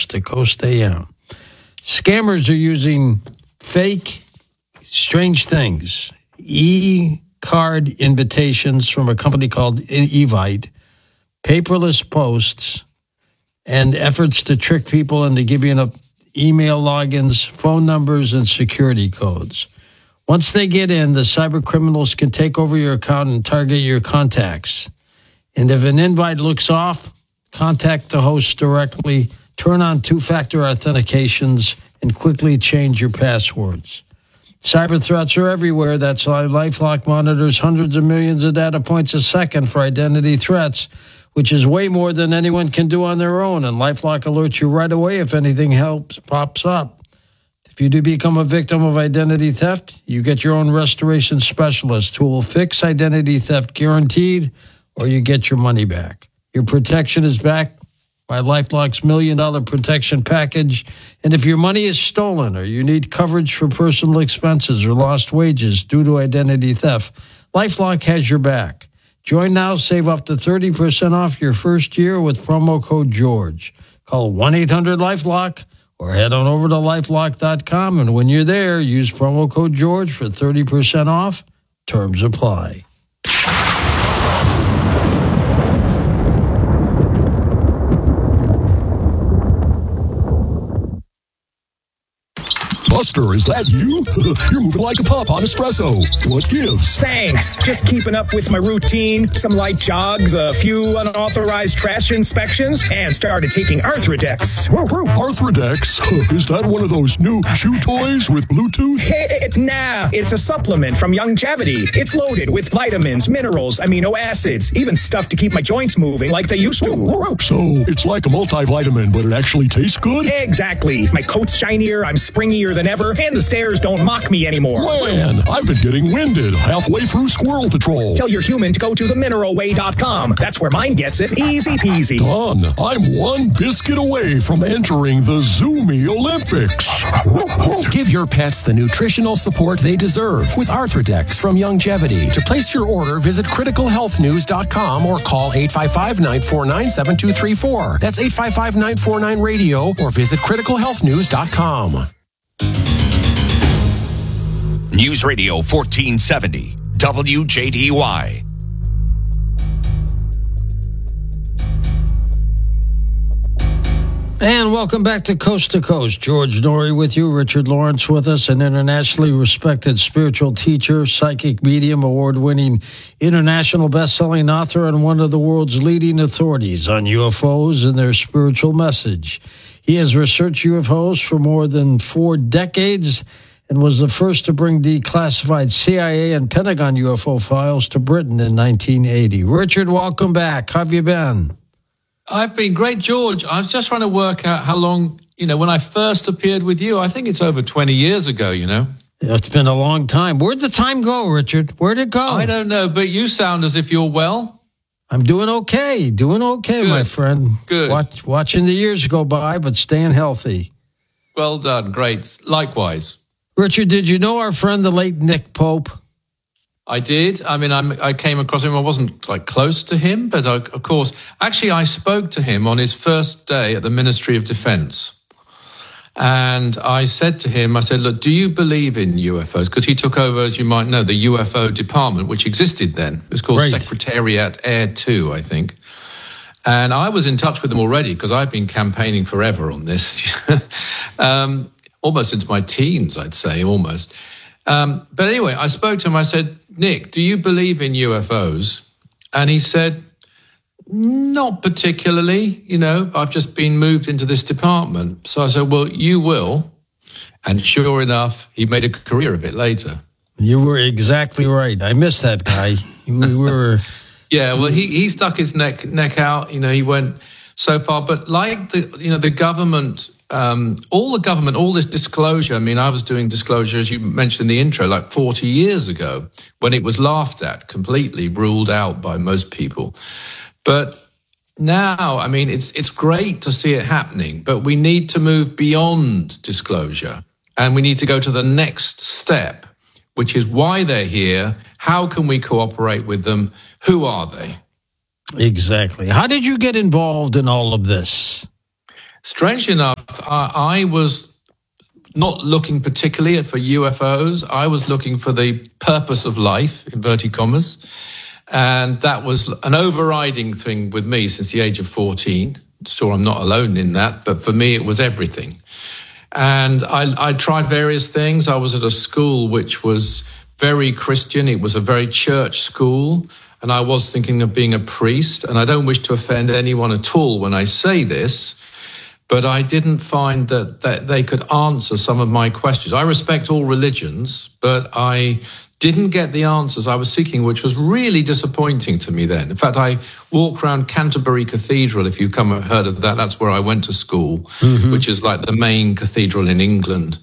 Coast to Coast AM. Scammers are using fake, strange things. E-card invitations from a company called Evite, paperless posts, and efforts to trick people into giving up email logins, phone numbers, and security codes. Once they get in, the cyber criminals can take over your account and target your contacts. And if an invite looks off, contact the host directly, turn on two-factor authentications, and quickly change your passwords. Cyber threats are everywhere. That's why LifeLock monitors hundreds of millions of data points a second for identity threats, which is way more than anyone can do on their own. And LifeLock alerts you right away if anything pops up. If you do become a victim of identity theft, you get your own restoration specialist who will fix identity theft guaranteed, or you get your money back. Your protection is backed by LifeLock's $1 million protection package. And if your money is stolen or you need coverage for personal expenses or lost wages due to identity theft, LifeLock has your back. Join now, save up to 30% off your first year with promo code George. Call 1-800-LifeLock or head on over to LifeLock.com. And when you're there, use promo code George for 30% off. Terms apply. Buster, is that you? You're moving like a pup on espresso. What gives? Thanks. Just keeping up with my routine. Some light jogs, a few unauthorized trash inspections, and started taking Arthrodex. Arthrodex? Is that one of those new chew toys with Bluetooth? Nah, it's a supplement from Youngevity. It's loaded with vitamins, minerals, amino acids, even stuff to keep my joints moving like they used to. So it's like a multivitamin, but it actually tastes good? Exactly. My coat's shinier, I'm springier than ever, and the stairs don't mock me anymore. Man, I've been getting winded halfway through Squirrel Patrol. Tell your human to go to themineralway.com. That's where mine gets it. Easy peasy. Done. I'm one biscuit away from entering the Zoomy Olympics. Give your pets the nutritional support they deserve with Arthrodex from Youngevity. To place your order, visit criticalhealthnews.com or call 855-949-7234. That's 855-949-RADIO or visit criticalhealthnews.com. News Radio 1470, WJDY. And welcome back to Coast. George Noory with you, Richard Lawrence with us, an internationally respected spiritual teacher, psychic medium, award-winning international best-selling author, and one of the world's leading authorities on UFOs and their spiritual message. He has researched UFOs for more than 4 decades and was the first to bring declassified CIA and Pentagon UFO files to Britain in 1980. Richard, welcome back. How have you been? I've been great, George. I was just trying to work out how long, when I first appeared with you. I think it's over 20 years ago, It's been a long time. Where'd the time go, Richard? Where'd it go? I don't know, but you sound as if you're well. I'm doing okay. Good. My friend. Good. Watching the years go by, but staying healthy. Well done. Great. Likewise. Richard, did you know our friend, the late Nick Pope? I did. I mean, I came across him. I wasn't close to him, but of course, actually, I spoke to him on his first day at the Ministry of Defense. And I said to him, look, do you believe in UFOs? Because he took over, as you might know, the UFO department, which existed then. It was called Secretariat Air 2, I think. And I was in touch with them already because I've been campaigning forever on this. Almost since my teens, I'd say, almost. But anyway, I spoke to him. I said, Nick, do you believe in UFOs? And he said, not particularly. I've just been moved into this department. So I said, well, you will. And sure enough, he made a career of it later. You were exactly right. I missed that guy. We were... Yeah, well, he stuck his neck out. He went so far. But like the government... all this disclosure, I was doing disclosure, as you mentioned in the intro, 40 years ago when it was laughed at, completely ruled out by most people. But now, it's great to see it happening, but we need to move beyond disclosure and we need to go to the next step, which is why they're here. How can we cooperate with them? Who are they? Exactly. How did you get involved in all of this? Strangely enough, I was not looking particularly for UFOs. I was looking for the purpose of life, inverted commas. And that was an overriding thing with me since the age of 14. Sure, I'm not alone in that, but for me, it was everything. And I tried various things. I was at a school which was very Christian. It was a very church school. And I was thinking of being a priest. And I don't wish to offend anyone at all when I say this, but I didn't find that they could answer some of my questions. I respect all religions, but I didn't get the answers I was seeking, which was really disappointing to me then. In fact, I walked around Canterbury Cathedral, if you've heard of that. That's where I went to school, which is like the main cathedral in England,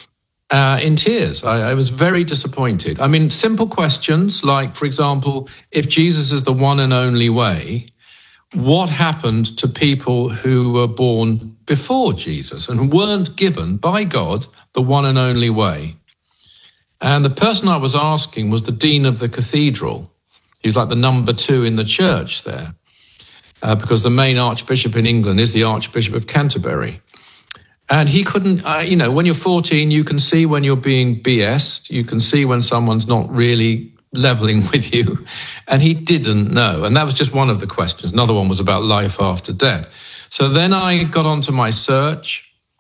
in tears. I was very disappointed. I mean, simple questions like, for example, if Jesus is the one and only way, what happened to people who were born before Jesus and weren't given by God the one and only way? And the person I was asking was the dean of the cathedral. He's like the number 2 in the church there, because the main archbishop in England is the Archbishop of Canterbury. And he couldn't, when you're 14, you can see when you're being BS'd. You can see when someone's not really leveling with you. And he didn't know. And that was just one of the questions. Another one was about life after death. So then I got onto my search.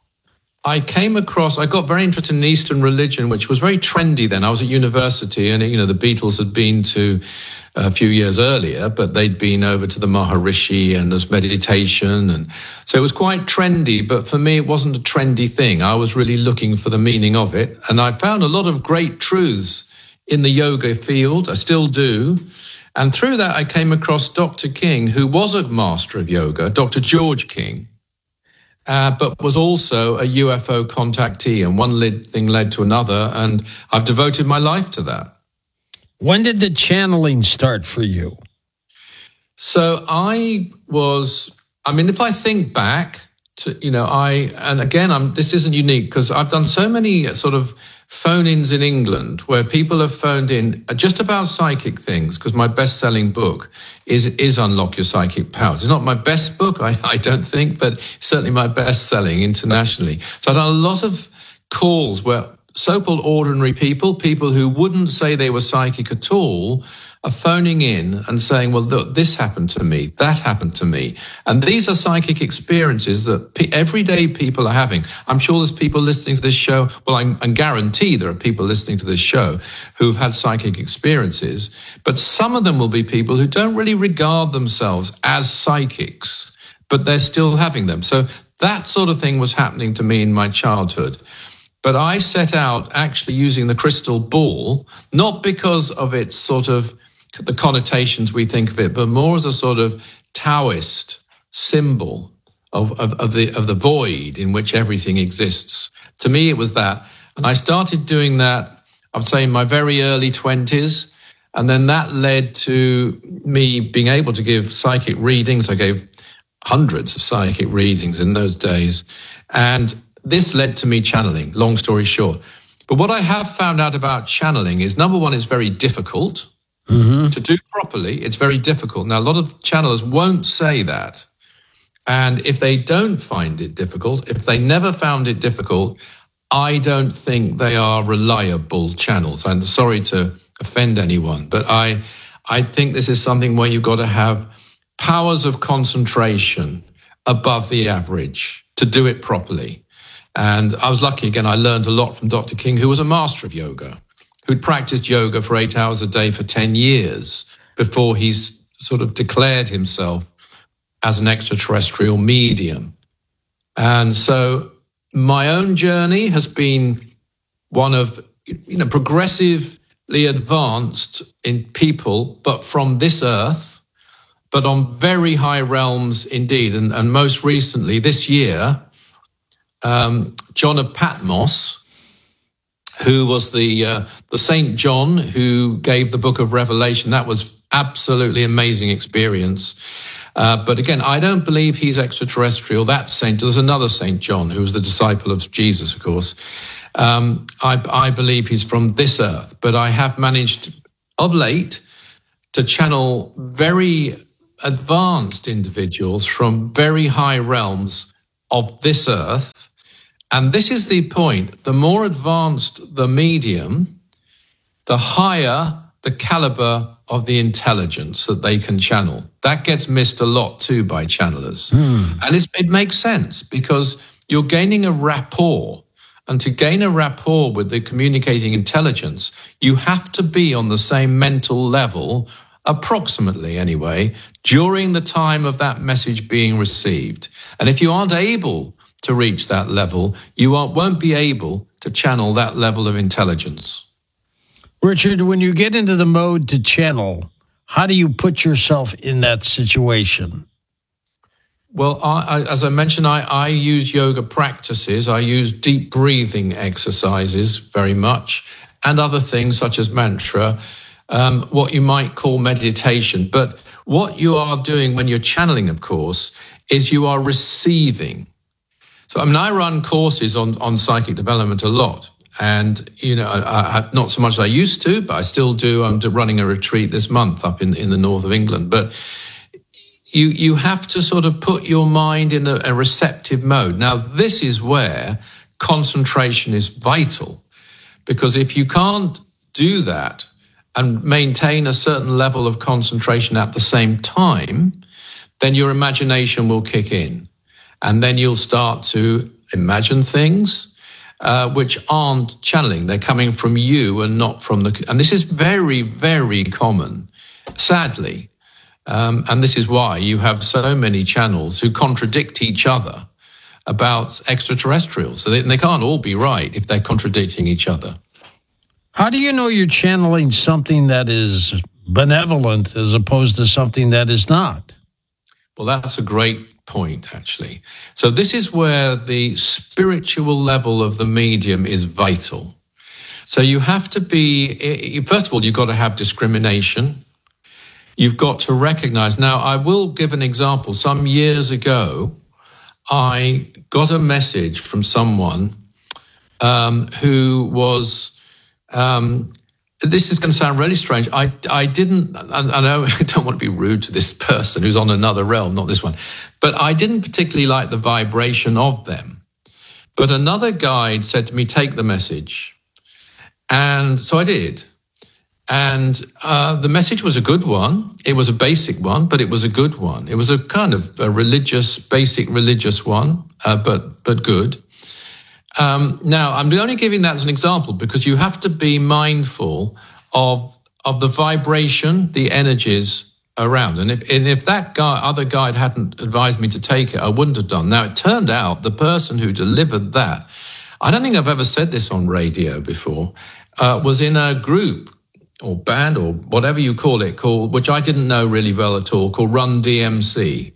I got very interested in Eastern religion, which was very trendy then. I was at university and, the Beatles had been to a few years earlier, but they'd been over to the Maharishi and there's meditation. And so it was quite trendy, but for me, it wasn't a trendy thing. I was really looking for the meaning of it. And I found a lot of great truths in the yoga field. I still do. And through that, I came across Dr. King, who was a master of yoga, Dr. George King. But was also a UFO contactee, and one thing led to another, and I've devoted my life to that. When did the channeling start for you? So if I think back to, this isn't unique because I've done so many sort of phone-ins in England where people have phoned in just about psychic things, because my best-selling book is Unlock Your Psychic Powers. It's not my best book, I don't think, but certainly my best-selling internationally. So I've done a lot of calls where so-called ordinary people who wouldn't say they were psychic at all, are phoning in and saying, well, look, this happened to me, that happened to me. And these are psychic experiences that everyday people are having. I'm sure there's people listening to this show. Well, I guarantee there are people listening to this show who've had psychic experiences. But some of them will be people who don't really regard themselves as psychics, but they're still having them. So that sort of thing was happening to me in my childhood. But I set out actually using the crystal ball, not because of its sort of the connotations we think of it, but more as a sort of Taoist symbol of the void in which everything exists. To me, it was that. And I started doing that, I would say, in my very early 20s. And then that led to me being able to give psychic readings. I gave hundreds of psychic readings in those days. And this led to me channeling, long story short. But what I have found out about channeling is, number one, it's very difficult. To do properly. It's very difficult. Now, a lot of channelers won't say that. And if they don't find it difficult, if they never found it difficult, I don't think they are reliable channels. I'm sorry to offend anyone, but I think this is something where you've got to have powers of concentration above the average to do it properly. And I was lucky, again, I learned a lot from Dr. King, who was a master of yoga, who'd practiced yoga for 8 hours a day for 10 years before he's sort of declared himself as an extraterrestrial medium. And so my own journey has been one of, progressively advanced in people, but from this earth, but on very high realms indeed. And most recently, this year, John of Patmos, who was the Saint John who gave the book of Revelation. That was absolutely amazing experience. But again, I don't believe he's extraterrestrial. That saint, there's another Saint John who was the disciple of Jesus, of course. I believe he's from this earth, but I have managed of late to channel very advanced individuals from very high realms of this earth. And this is the point. The more advanced the medium, the higher the caliber of the intelligence that they can channel. That gets missed a lot too by channelers. And it makes sense because you're gaining a rapport. And to gain a rapport with the communicating intelligence, you have to be on the same mental level, approximately anyway, during the time of that message being received. And if you aren't able to reach that level, you won't be able to channel that level of intelligence. Richard, when you get into the mode to channel, how do you put yourself in that situation? Well, as I mentioned, I use yoga practices. I use deep breathing exercises very much, and other things such as mantra, what you might call meditation. But what you are doing when you're channeling, of course, is you are receiving. So, I run courses on psychic development a lot. And, I not so much as I used to, but I still do. I'm running a retreat this month up in the north of England. But you have to sort of put your mind in a receptive mode. Now, this is where concentration is vital, because if you can't do that and maintain a certain level of concentration at the same time, then your imagination will kick in. And then you'll start to imagine things which aren't channeling. They're coming from you and not from and this is very, very common, sadly. And this is why you have so many channels who contradict each other about extraterrestrials. So they can't all be right if they're contradicting each other. How do you know you're channeling something that is benevolent as opposed to something that is not? Well, that's a great point, actually. So this is where the spiritual level of the medium is vital. So you have to be, first of all, you've got to have discrimination. You've got to recognize. Now, I will give an example. Some years ago, I got a message from someone who was, this is going to sound really strange. I know I don't want to be rude to this person who's on another realm, not this one, but I didn't particularly like the vibration of them. But another guide said to me, take the message. And so I did. And the message was a good one. It was a basic one, but it was a good one. It was a kind of a basic religious one, but good. Now, I'm only giving that as an example because you have to be mindful of the vibration, the energies around. And if that other guide hadn't advised me to take it, I wouldn't have done. Now, it turned out the person who delivered that, I don't think I've ever said this on radio before, was in a group or band or whatever you call it, which I didn't know really well at all, called Run DMC.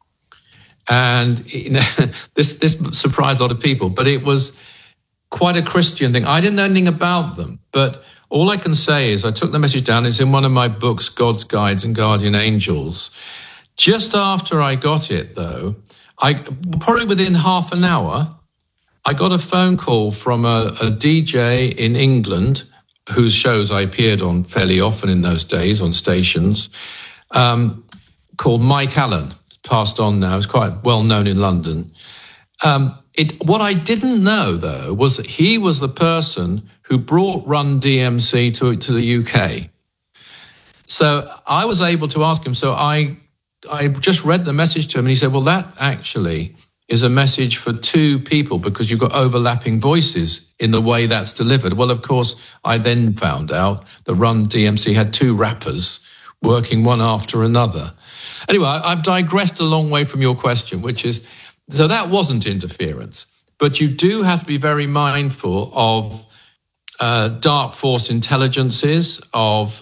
And this surprised a lot of people, but it was quite a Christian thing. I didn't know anything about them, but all I can say is I took the message down. It's in one of my books, God's Guides and Guardian Angels. Just after I got it, though, probably within half an hour, I got a phone call from a DJ in England whose shows I appeared on fairly often in those days on stations, called Mike Allen. Passed on now. He's quite well known in London. What I didn't know, though, was that he was the person who brought Run DMC to the UK. So I was able to ask him. So I just read the message to him, and he said, well, that actually is a message for two people because you've got overlapping voices in the way that's delivered. Well, of course, I then found out that Run DMC had two rappers working one after another. Anyway, I've digressed a long way from your question, which is, so that wasn't interference. But you do have to be very mindful of dark force intelligences, of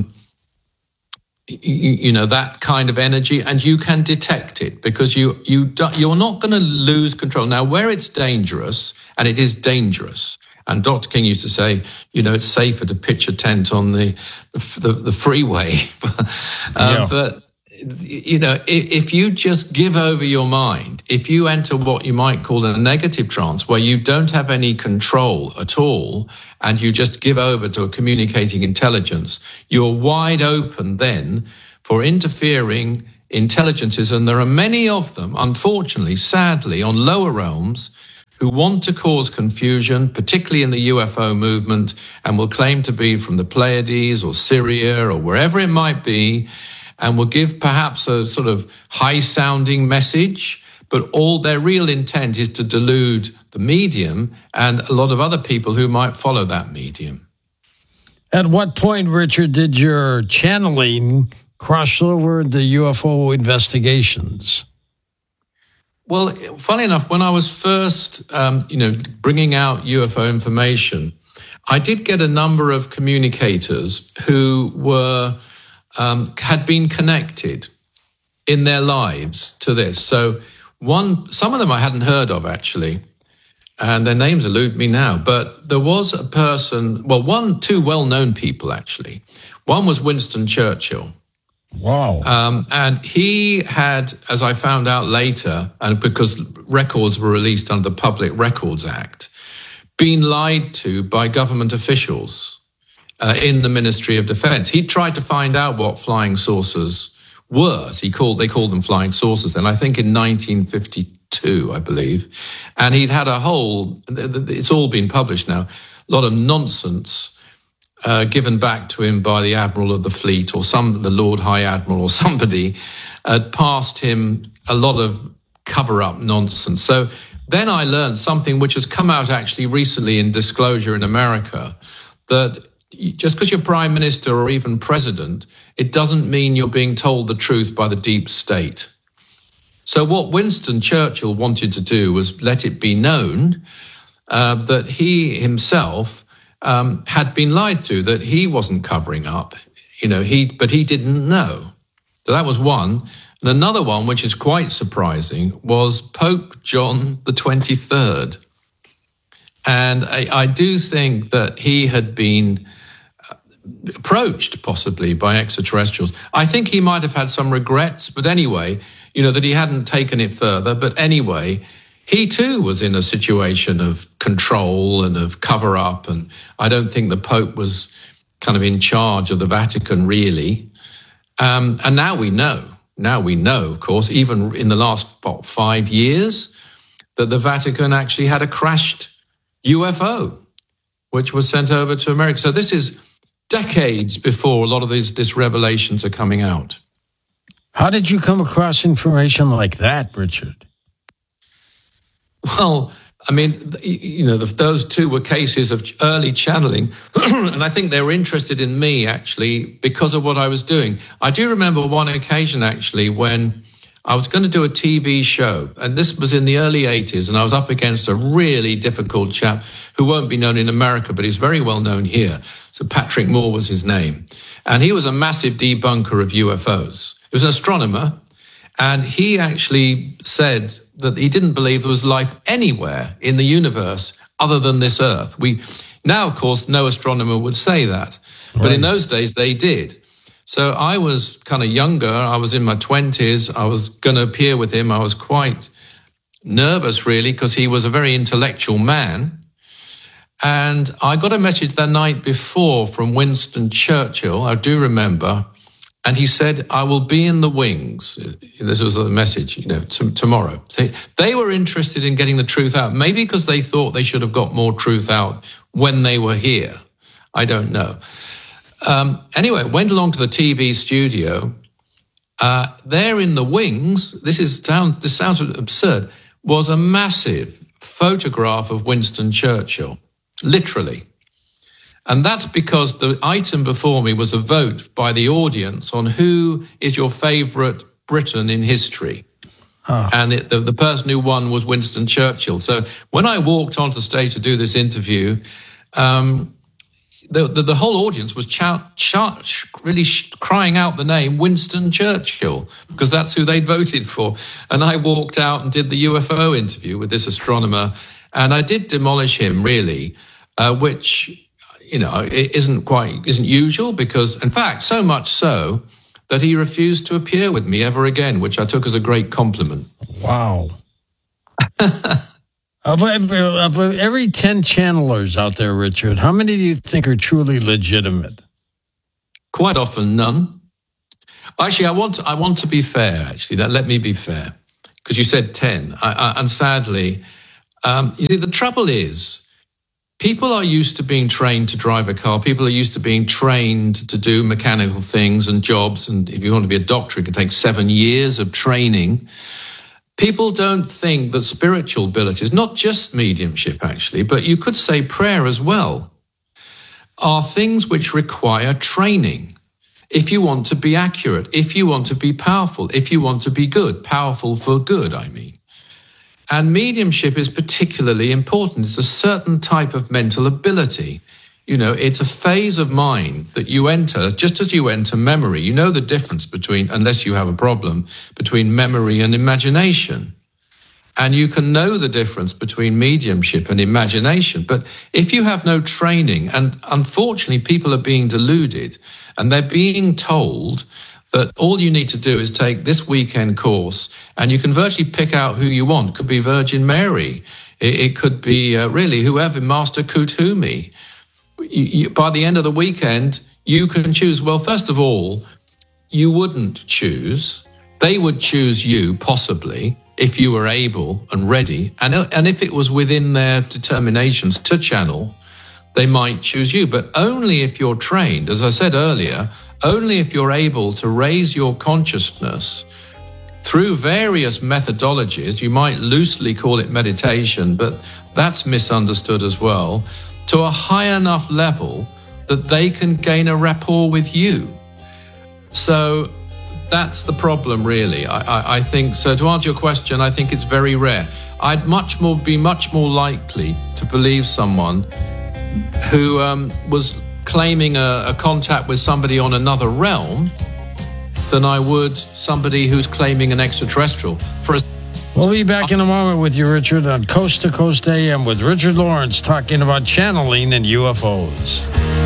that kind of energy, and you can detect it because you're not going to lose control. Now, where it's dangerous, and it is dangerous, and Dr. King used to say, it's safer to pitch a tent on the freeway, but if you just give over your mind, if you enter what you might call a negative trance where you don't have any control at all and you just give over to a communicating intelligence, you're wide open then for interfering intelligences, and there are many of them, unfortunately, sadly, on lower realms who want to cause confusion, particularly in the UFO movement, and will claim to be from the Pleiades or Syria or wherever it might be, and will give perhaps a sort of high-sounding message, but all their real intent is to delude the medium and a lot of other people who might follow that medium. At what point, Richard, did your channeling cross over the UFO investigations? Well, funny enough, when I was first, bringing out UFO information, I did get a number of communicators who were had been connected in their lives to this. So some of them I hadn't heard of actually, and their names elude me now. But there was a person, two well-known people actually. One was Winston Churchill. Wow. And he had, as I found out later, and because records were released under the Public Records Act, been lied to by government officials in the Ministry of Defense. He tried to find out what flying saucers were. They called them flying saucers then, I think in 1952, I believe. And he'd had it's all been published now, a lot of nonsense given back to him by the Admiral of the Fleet or the Lord High Admiral or somebody had passed him a lot of cover-up nonsense. So then I learned something which has come out actually recently in Disclosure in America, that just because you're prime minister or even president, it doesn't mean you're being told the truth by the deep state. So what Winston Churchill wanted to do was let it be known that he himself had been lied to, that he wasn't covering up, but he didn't know. So that was one. And another one, which is quite surprising, was Pope John the 23rd. And I do think that he had been approached possibly by extraterrestrials. I think he might have had some regrets, but anyway, that he hadn't taken it further. But anyway, he too was in a situation of control and of cover-up, and I don't think the Pope was kind of in charge of the Vatican, really. And now we know, of course, even in the last 5 years, that the Vatican actually had a crashed UFO, which was sent over to America. So this is decades before a lot of these revelations are coming out. How did you come across information like that, Richard? Well, I mean, those two were cases of early channeling, and I think they were interested in me, actually, because of what I was doing. I do remember one occasion, actually, when I was going to do a TV show, and this was in the early 80s, and I was up against a really difficult chap who won't be known in America, but he's very well known here. So Patrick Moore was his name, and he was a massive debunker of UFOs. He was an astronomer, and he actually said that he didn't believe there was life anywhere in the universe other than this Earth. Now, of course, no astronomer would say that, but in those days they did. So I was kind of younger. I was in my 20s. I was going to appear with him. I was quite nervous, really, because he was a very intellectual man. And I got a message that night before from Winston Churchill, I do remember, and he said, "I will be in the wings." This was the message, tomorrow. So they were interested in getting the truth out, maybe because they thought they should have got more truth out when they were here. I don't know. Anyway, went along to the TV studio. There in the wings, this sounds absurd, was a massive photograph of Winston Churchill, literally. And that's because the item before me was a vote by the audience on who is your favorite Briton in history. Oh. And the person who won was Winston Churchill. So when I walked onto stage to do this interview, the whole audience was really crying out the name Winston Churchill, because that's who they'd voted for. And I walked out and did the UFO interview with this astronomer, and I did demolish him, really, which, it isn't usual, because, in fact, so much so that he refused to appear with me ever again, which I took as a great compliment. Wow. Of every 10 channelers out there, Richard, how many do you think are truly legitimate? Quite often, none. Actually, I want to be fair. Actually, let me be fair, because you said 10, and sadly, you see, the trouble is, people are used to being trained to drive a car. People are used to being trained to do mechanical things and jobs. And if you want to be a doctor, it can take 7 years of training. People don't think that spiritual abilities, not just mediumship actually, but you could say prayer as well, are things which require training. If you want to be accurate, if you want to be powerful, if you want to be good, powerful for good, I mean. And mediumship is particularly important. It's a certain type of mental ability. You know, it's a phase of mind that you enter, just as you enter memory. You know the difference between, unless you have a problem, between memory and imagination. And you can know the difference between mediumship and imagination. But if you have no training, and unfortunately people are being deluded, and they're being told that all you need to do is take this weekend course and you can virtually pick out who you want. It could be Virgin Mary. It could be really whoever, Master Kutumi. By the end of the weekend, you can choose. Well, first of all, you wouldn't choose. They would choose you, possibly, if you were able and ready. And if it was within their determinations to channel, they might choose you. But only if you're trained, as I said earlier, only if you're able to raise your consciousness through various methodologies. You might loosely call it meditation, but that's misunderstood as well, to a high enough level that they can gain a rapport with you. So that's the problem, really. I think, so to answer your question, I think it's very rare. I'd be much more likely to believe someone who was claiming a contact with somebody on another realm than I would somebody who's claiming an extraterrestrial. We'll be back in a moment with you, Richard, on Coast to Coast AM with Richard Lawrence talking about channeling and UFOs.